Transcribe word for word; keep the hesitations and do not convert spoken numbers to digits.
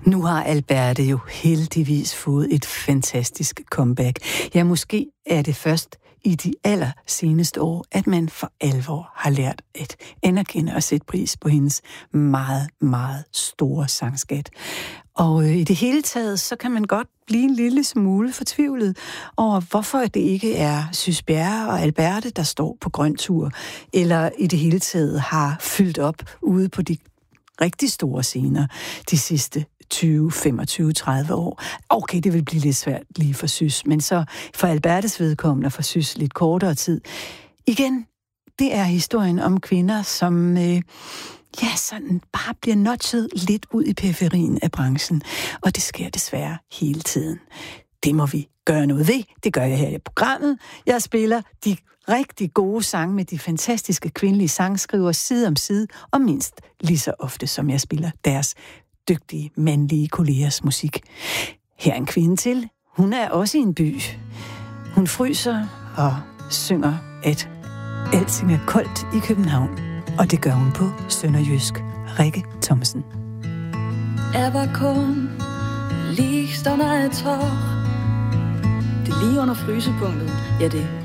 Nu har Alberte jo heldigvis fået et fantastisk comeback. Ja, måske er det først i de aller seneste år, at man for alvor har lært at anerkende og sætte pris på hendes meget, meget store sangskat. Og øh, i det hele taget, så kan man godt blive en lille smule fortvivlet over, hvorfor det ikke er Sys Bjerre og Alberte, der står på grøn tur, eller i det hele taget har fyldt op ude på de rigtig store scener de sidste tyve, femogtyve, tredive år. Okay, det vil blive lidt svært lige for Sys, men så for Albertes vedkommende og for Sys lidt kortere tid. Igen, det er historien om kvinder, som øh, ja, sådan bare bliver notchet lidt ud i periferien af branchen, og det sker desværre hele tiden. Det må vi gøre noget ved. Det gør jeg her i programmet. Jeg spiller de rigtig gode sange med de fantastiske kvindelige sangskrivere side om side, og mindst lige så ofte, som jeg spiller deres dygtige mandlige kollegers musik. Her er en kvinde til. Hun er også i en by. Hun fryser og synger, at alting er koldt i København, og det gør hun på sønderjysk. Rikke Thomsen. Jeg var kun lige under et tår. Det er lige under frysepunktet. Ja, det